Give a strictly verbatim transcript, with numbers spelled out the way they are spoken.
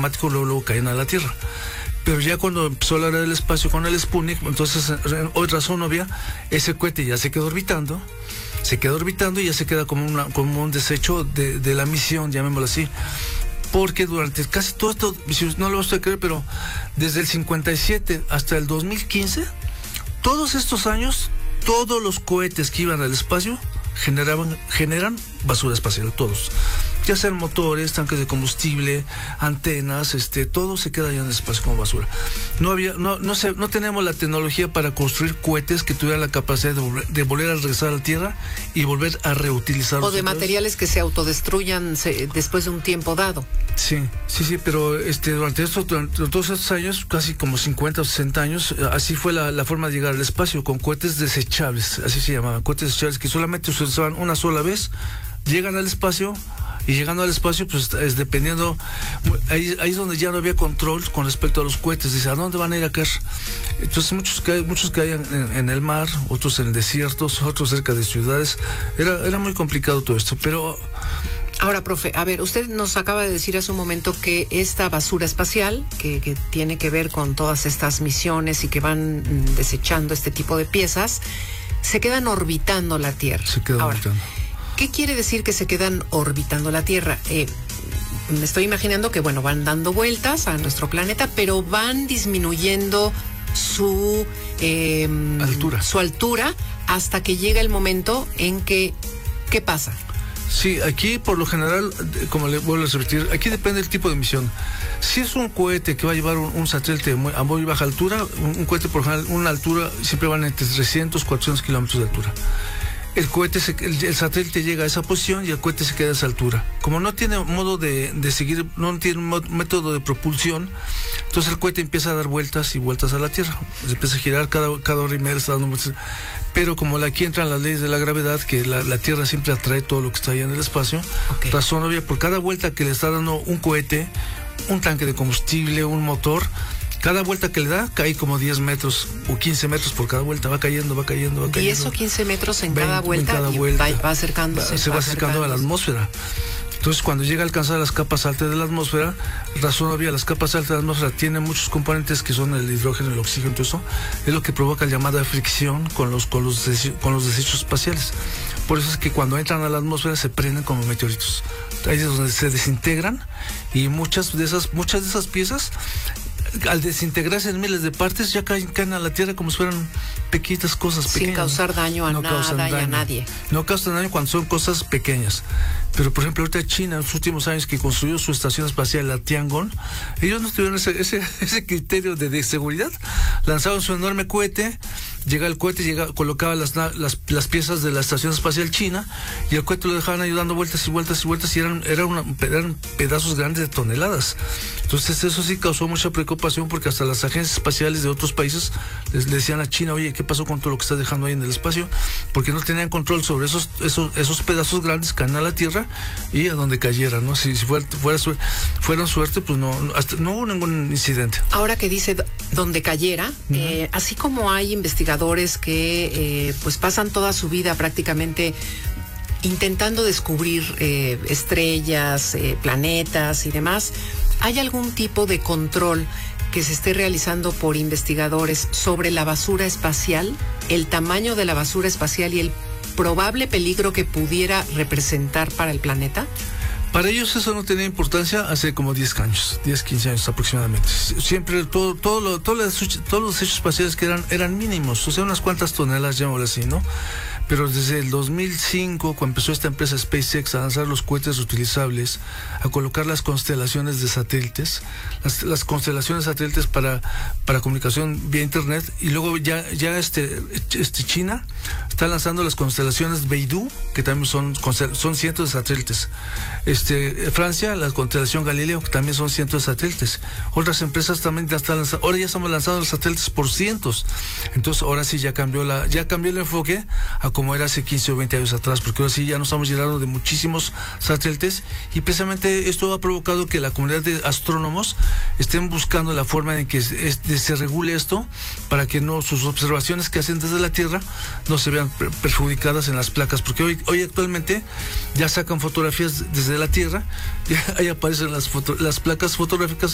automático luego, luego caían a la Tierra. Pero ya cuando empezó la era del espacio con el Sputnik, entonces en otra zona había, ese cohete ya se quedó orbitando, se quedó orbitando y ya se queda como, una, como un desecho de, de la misión, llamémoslo así. Porque durante casi todo esto, no lo vas a creer, pero desde el cincuenta y siete hasta el dos mil quince, todos estos años, todos los cohetes que iban al espacio generaban, generan basura espacial, todos. Ya sean motores, tanques de combustible, antenas, este, todo se queda allá en el espacio como basura. No había, no, no sé, no tenemos la tecnología para construir cohetes que tuvieran la capacidad de volver, de volver a regresar a la Tierra y volver a reutilizarlos. O de materiales que se autodestruyan se, después de un tiempo dado. Sí, sí, sí, pero este, durante, estos, durante todos estos años, casi como cincuenta o sesenta años, así fue la, la forma de llegar al espacio, con cohetes desechables, así se llamaban, cohetes desechables que solamente se usaban una sola vez, llegan al espacio. Y llegando al espacio, pues es dependiendo, ahí, ahí es donde ya no había control con respecto a los cohetes. Dice, ¿a dónde van a ir a caer? Entonces muchos caen, muchos caían en, en el mar, otros en desiertos, otros cerca de ciudades. Era, era muy complicado todo esto, pero... Ahora, profe, a ver, usted nos acaba de decir hace un momento que esta basura espacial, que, que tiene que ver con todas estas misiones y que van mm, desechando este tipo de piezas, se quedan orbitando la Tierra. Se quedan Ahora, orbitando. ¿qué quiere decir que se quedan orbitando la Tierra? Eh, me estoy imaginando que, bueno, van dando vueltas a nuestro planeta, pero van disminuyendo su eh, altura. su altura hasta que llega el momento en que, ¿qué pasa? Sí, aquí por lo general, como le vuelvo a repetir, aquí depende del tipo de misión. Si es un cohete que va a llevar un, un satélite a muy baja altura, un, un cohete por lo general, una altura, siempre van entre trescientos, cuatrocientos kilómetros de altura. El cohete, se, el, el satélite llega a esa posición y el cohete se queda a esa altura. Como no tiene modo de, de seguir, no tiene un método de propulsión, entonces el cohete empieza a dar vueltas y vueltas a la Tierra. Se empieza a girar cada, cada hora y media, está dando vueltas. Pero como aquí entran las leyes de la gravedad, que la, la Tierra siempre atrae todo lo que está ahí en el espacio, okay. Razón obvia, por cada vuelta que le está dando un cohete, un tanque de combustible, un motor, cada vuelta que le da, cae como diez metros o quince metros por cada vuelta. Va cayendo, va cayendo, va cayendo. diez o quince metros en cada vuelta, en cada vuelta. Y va, va acercándose. Va, se va, va acercando a la atmósfera. Entonces, cuando llega a alcanzar las capas altas de la atmósfera, razón obvia, las capas altas de la atmósfera tienen muchos componentes que son el hidrógeno, el oxígeno, todo eso. Es lo que provoca la llamada fricción con los, con los, con los desechos espaciales. Por eso es que cuando entran a la atmósfera se prenden como meteoritos. Ahí es donde se desintegran y muchas de esas, muchas de esas piezas, al desintegrarse en miles de partes, ya caen, caen a la Tierra como si fueran pequeñitas cosas pequeñas. Sin causar daño a no nada y a nadie. No causan daño cuando son cosas pequeñas. Pero, por ejemplo, ahorita China, en los últimos años que construyó su estación espacial, la Tiangong, ellos no tuvieron ese, ese, ese criterio de, de seguridad. Lanzaron su enorme cohete, llega el cohete, llega, colocaba las, las, las piezas de la estación espacial china, y el cohete lo dejaban ahí dando vueltas y vueltas y vueltas, y eran, eran, una, eran pedazos grandes de toneladas. Entonces, eso sí causó mucha preocupación, porque hasta las agencias espaciales de otros países les, les decían a China, oye, ¿qué pasó con todo lo que estás dejando ahí en el espacio? Porque no tenían control sobre esos, esos, esos pedazos grandes que caen a la Tierra y a donde cayera, ¿no? Si, si fuera, fuera, suerte, fuera suerte, pues no, hasta, no hubo ningún incidente. Ahora que dice donde cayera, uh-huh. eh, así como hay investigadores que eh, pues pasan toda su vida prácticamente intentando descubrir eh, estrellas, eh, planetas y demás, ¿hay algún tipo de control que se esté realizando por investigadores sobre la basura espacial, el tamaño de la basura espacial y el probable peligro que pudiera representar para el planeta? Para ellos eso no tenía importancia hace como diez años, diez, quince años aproximadamente. Siempre todo, todo lo, todo los, todos los desechos espaciales que eran, eran mínimos, o sea, unas cuantas toneladas, llamémoslo así, ¿no? Pero desde el dos mil cinco, cuando empezó esta empresa SpaceX a lanzar los cohetes reutilizables, a colocar las constelaciones de satélites, las, las constelaciones satélites para, para comunicación vía internet, y luego ya, ya este, este China está lanzando las constelaciones Beidou, que también son, son cientos de satélites. Este, Francia, la constelación Galileo, que también son cientos de satélites. Otras empresas también ya están lanzando, ahora ya estamos lanzando los satélites por cientos. Entonces ahora sí ya cambió la, ya cambió el enfoque a como era hace quince o veinte años atrás, porque ahora sí ya nos estamos llenando de muchísimos satélites, y precisamente esto ha provocado que la comunidad de astrónomos estén buscando la forma en que es, de, se regule esto, para que no sus observaciones que hacen desde la Tierra no se vean perjudicadas en las placas, porque hoy, hoy actualmente ya sacan fotografías desde la Tierra, y ahí aparecen las, foto, las placas fotográficas